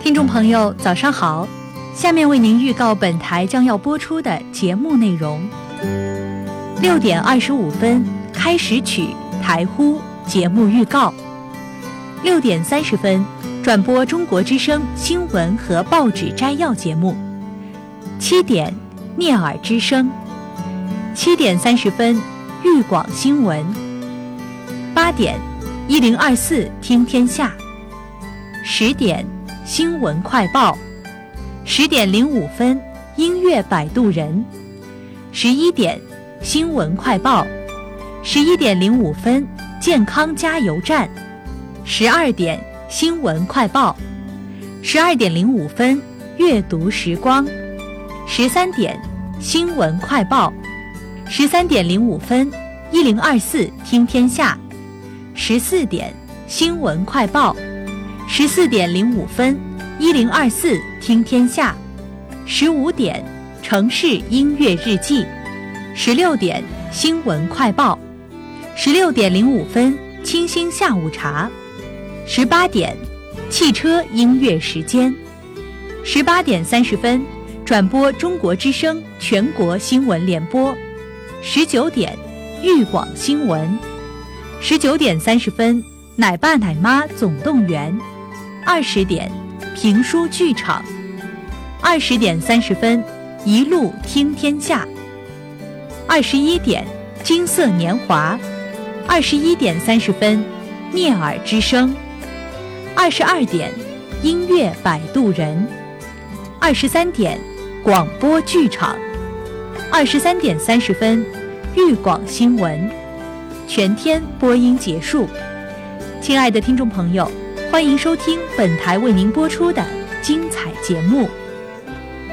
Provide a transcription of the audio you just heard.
听众朋友早上好，下面为您预告本台将要播出的节目内容。6点25分开始曲台呼节目预告。6点30分转播中国之声新闻和报纸摘要节目。7点聂耳之声。7点30分豫广新闻。8点1024听天下。10点新闻快报。10点05分音乐摆渡人。11点新闻快报。11点05分健康加油站。12点新闻快报。12点05分阅读时光。13点新闻快报。13点05分1024听天下。14点新闻快报。14点05分1024听天下。15点城市音乐日记。16点新闻快报。16点05分清新下午茶。18点汽车音乐时间。18点30分转播中国之声全国新闻联播。19点豫广新闻。19点30分奶爸奶妈总动员。20点评书剧场。20点30分一路听天下。21点金色年华。21点30分聂耳之声。22点音乐摆渡人。23点广播剧场。23点30分豫广新闻。全天播音结束。亲爱的听众朋友，欢迎收听本台为您播出的精彩节目。